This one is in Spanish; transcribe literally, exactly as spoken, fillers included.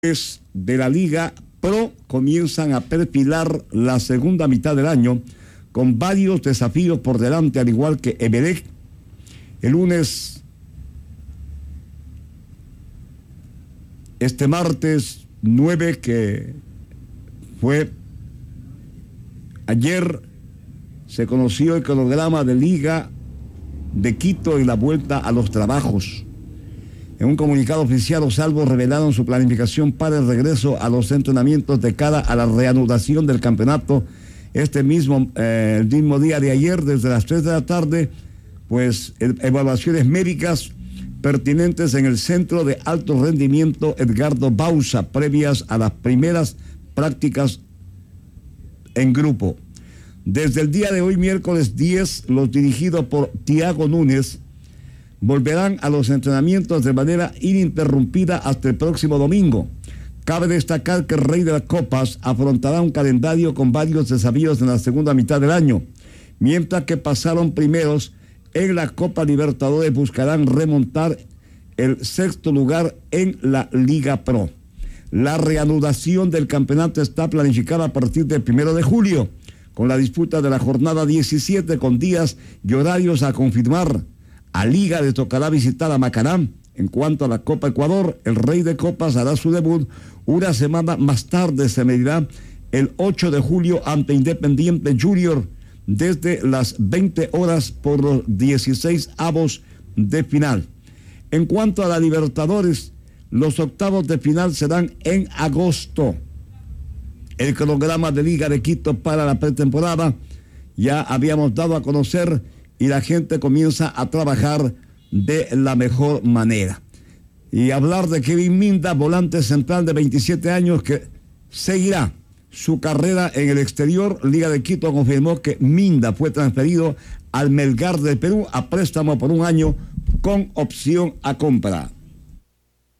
de la Liga Pro comienzan a perfilar la segunda mitad del año con varios desafíos por delante, al igual que Emelec. El lunes, este martes nueve, que fue ayer, se conoció el cronograma de Liga de Quito en la vuelta a los trabajos. En un comunicado oficial, los albos revelaron su planificación para el regreso a los entrenamientos de cara a la reanudación del campeonato este mismo, eh, el mismo día de ayer, desde las tres de la tarde, pues evaluaciones médicas pertinentes en el Centro de Alto Rendimiento Edgardo Bauza, previas a las primeras prácticas en grupo. Desde el día de hoy, miércoles diez, los dirigidos por Tiago Núñez volverán a los entrenamientos de manera ininterrumpida hasta el próximo domingo. Cabe destacar que el Rey de las Copas afrontará un calendario con varios desafíos en la segunda mitad del año. Mientras que pasaron primeros en la Copa Libertadores, buscarán remontar el sexto lugar en la Liga Pro. La reanudación del campeonato está planificada a partir del primero de julio, con la disputa de la jornada diecisiete, con días y horarios a confirmar. A Liga le tocará visitar a Macará. En cuanto a la Copa Ecuador, el Rey de Copas hará su debut una semana más tarde. Se medirá el ocho de julio ante Independiente Junior desde las veinte horas por los dieciséis avos de final. En cuanto a la Libertadores, los octavos de final serán en agosto. El cronograma de Liga de Quito para la pretemporada ya habíamos dado a conocer y la gente comienza a trabajar de la mejor manera. Y hablar de Kevin Minda, volante central de veintisiete años, que seguirá su carrera en el exterior. Liga de Quito confirmó que Minda fue transferido al Melgar del Perú a préstamo por un año con opción a compra.